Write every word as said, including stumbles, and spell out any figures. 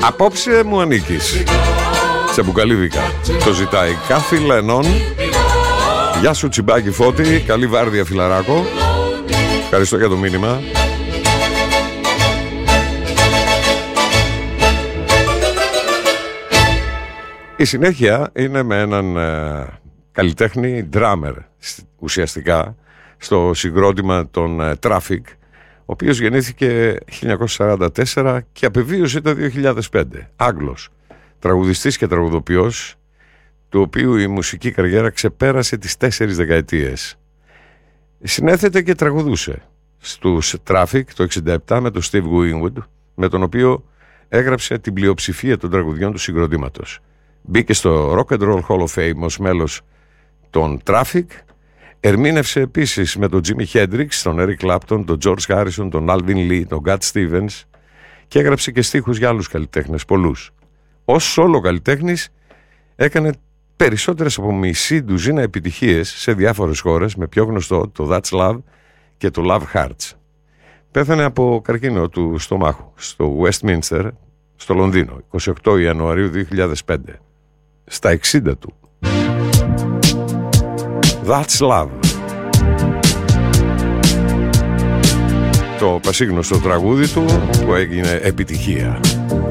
Απόψε μου ανήκεις. Τσεμπουκαλίδικα. Το ζητάει κάθε Λενών. Γεια σου Τσιμπάκη Φώτη. Καλή βάρδια φιλαράκο. Ευχαριστώ για το μήνυμα. Η συνέχεια είναι με έναν ε, καλλιτέχνη drummer ουσιαστικά στο συγκρότημα των ε, Traffic, ο οποίος γεννήθηκε χίλια εννιακόσια σαράντα τέσσερα και απεβίωσε το δύο χιλιάδες πέντε. Άγγλος, τραγουδιστής και τραγουδοποιός, του οποίου η μουσική καριέρα ξεπέρασε τις τέσσερις δεκαετίες. Συνέθετε και τραγουδούσε στους Traffic το εξήντα επτά με τον Steve Winwood, με τον οποίο έγραψε την πλειοψηφία των τραγουδιών του συγκροτήματος. Μπήκε στο Rock and Roll Hall of Fame ως μέλος των Traffic. Ερμήνευσε επίσης με τον Jimi Hendrix, τον Eric Clapton, τον George Harrison, τον Alvin Lee, τον Cat Stevens και έγραψε και στίχους για άλλους καλλιτέχνες, πολλούς. Ως solo καλλιτέχνης έκανε περισσότερες από μισή ντουζίνα επιτυχίες σε διάφορες χώρες, με πιο γνωστό το That's Love και το Love Hearts. Πέθανε από καρκίνο του στομάχου στο Westminster, στο Λονδίνο, εικοστή ογδόη Ιανουαρίου δύο χιλιάδες πέντε, στα εξήντα του. That's Love. Το πασίγνωστο τραγούδι του που έγινε επιτυχία.